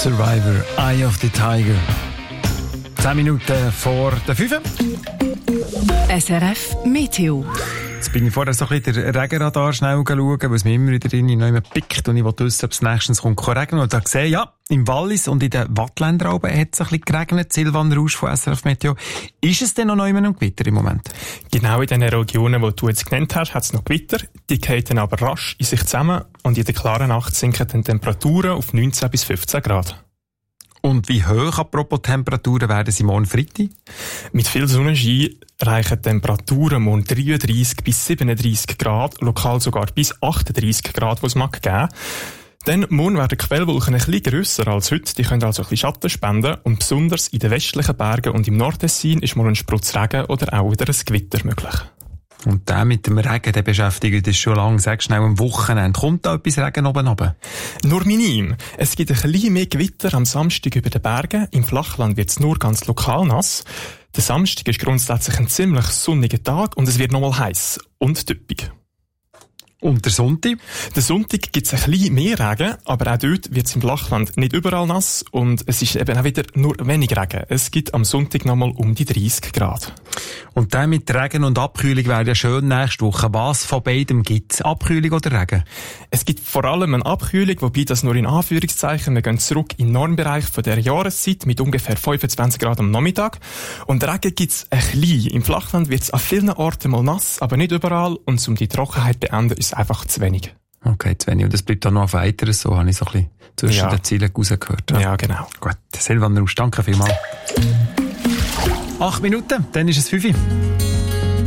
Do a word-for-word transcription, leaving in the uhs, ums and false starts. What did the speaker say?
Survivor, Eye of the Tiger. Zehn Minuten vor der fünf. S R F Meteo. Jetzt bin ich vorher so ein bisschen den Regenradar schnell schauen, weil es mir immer wieder in noch pickt und ich wollte wissen, ob es nächstens kommt regnen. Und da sehe ich, ja, im Wallis und in den Wattländern oben hat es ein bisschen geregnet. Silvan Rausch von S R F Meteo. Ist es denn noch neu ein Gewitter im Moment? Genau in den Regionen, die du jetzt genannt hast, hat es noch Gewitter. Die fallen dann aber rasch in sich zusammen und in der klaren Nacht sinken dann Temperaturen auf neunzehn bis fünfzehn Grad. Und wie hoch, apropos Temperaturen, werden sie morgen Freitag? Mit viel Sonnenschein reichen Temperaturen morgen dreiunddreissig bis siebenunddreissig Grad, lokal sogar bis achtunddreissig Grad, wo es mag geben. Dann morgen werden die Quellwolken ein bisschen grösser als heute, die können also ein bisschen Schatten spenden und besonders in den westlichen Bergen und im Nordtessin ist morgen ein Sprutz Regen oder auch wieder ein Gewitter möglich. Und der mit dem Regen, der beschäftigt uns schon lange. Sag schnell, am Wochenende kommt da etwas Regen oben runter? Nur minim. Es gibt ein bisschen mehr Gewitter am Samstag über den Bergen. Im Flachland wird es nur ganz lokal nass. Der Samstag ist grundsätzlich ein ziemlich sonniger Tag und es wird nochmal heiß und typisch. Und der Sonntag? Der Sonntag gibt es ein bisschen mehr Regen, aber auch dort wird es im Flachland nicht überall nass und es ist eben auch wieder nur wenig Regen. Es gibt am Sonntag nochmal um die dreißig Grad. Und dann mit Regen und Abkühlung wäre ja schön nächste Woche. Was von beidem gibt es? Abkühlung oder Regen? Es gibt vor allem eine Abkühlung, wobei das nur in Anführungszeichen. Wir gehen zurück in den Normbereich von der Jahreszeit mit ungefähr fünfundzwanzig Grad am Nachmittag. Und Regen gibt es ein bisschen. Im Flachland wird es an vielen Orten mal nass, aber nicht überall. Und um die Trockenheit zu beenden, ist es einfach zu wenig. Okay, zu wenig. Und es bleibt dann noch auf weiteres, so habe ich so ein bisschen zwischen ja. den Zielen rausgehört. Ja. ja, genau. Gut, Silvan Rausch, danke vielmals. Acht Minuten, dann ist es fünf.